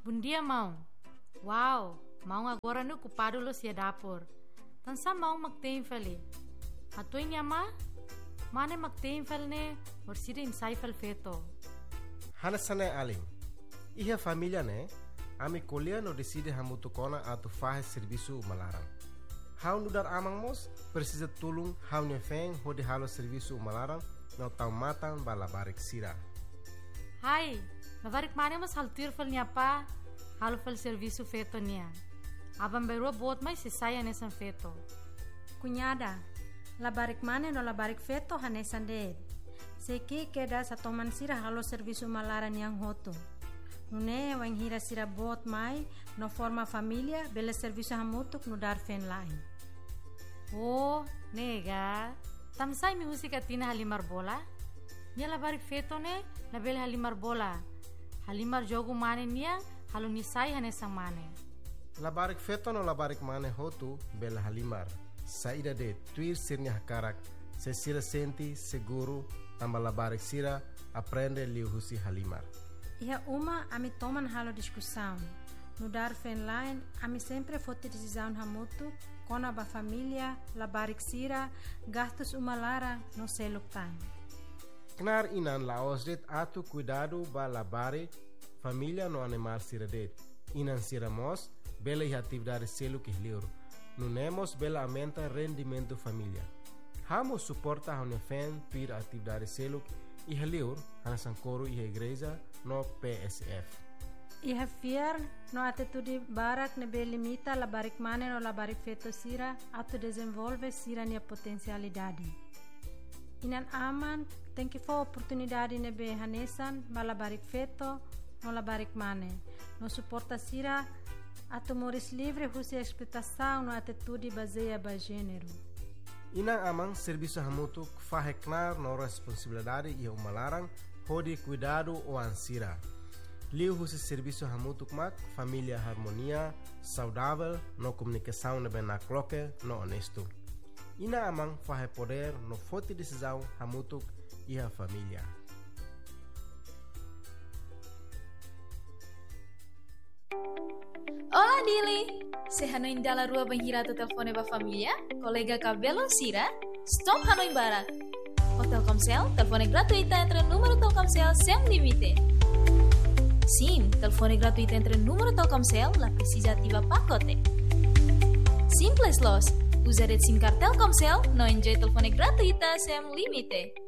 Bom dia, mão. Uau, mão agora no ocupado lo sia dapur. Tansa mão magteenfeli. Hatu inyama? Mane magteenfelne orsida insaifel feto. Hanasane alim. Iha família né? Ami colher no decide hamutu kona atu faz serviço malarang. Hau nudar amang mos precisa tulung hau nefeng hodi halo serviço malarang no tau matang balabarik sira. Hai, labarik mane mas haltir fel niya pa halo fel serviço feto niya. Abang berua bot mai se saya nesan feto. Cunhada, labarik mane no labarik feto hanesan deed. Seki keda sa toman sira halo serviço malaran yang hoto. Nune wang hira sira bot mai no forma família bela serviço hamutuk no dar fen lain. Oh, nega. Tamsay mi husika tina halimar bola? Nia labarik feto ne label halimar bola. Halimar jogo mane niya halo nisay hanesang mane. Labarik feto no labarik mane hotu bela halimar. Saída de tuir sirnya hakarak se sira senti seguro tamba labarik sira aprende liu husi halimar. Iha uma ami toman halo discussão. No dar fen lain, ami sempre fote decisão hamutu, kona ba família, labarik sira, gastos umalara no seluk time. Knar inan laosdet atu cuidado ba labarik família no animal sira det. Inan sira mos, bela iha atividade seluk ihliur. Nunemos bela aumenta rendimento família. Hamo suporta hone fen pir atividade seluk ihliur, hanasan coro iha igreja no PSF. Iha fiar no atitude barak nebe limita labarik mane no labarik feto sira atu desenvolve sira nia potencialidade. Inan aman tem que for oportunidade nebe hanesan ba labarik feto no labarik mane. No suporta sira atu moris livre husi expectação no atitude baseia ba gênero. Inang amang serviço hamutuk faheknar no responsabilidade e umalarang hodi cuidado o ansira. Liu husi serviço hamutuk mak família harmonia, saudável, no comunicação nebe na cloque, no honesto. Ina amang fahe poder no forte decisão hamutuk e a família. Olá, Dili! Se Hanoi dala rua banhira tu telefone ba família, colega cabelo sira, stop Hanoi Barak. O Telkomsel, telefone gratuita entre número Telkomsel sem limite. Sim, telefone gratuito entre número Telkomsel, la precisa ativa pacote. Simples los, usa red SIM card Telkomsel, no enjoy telefone gratuita sem limite.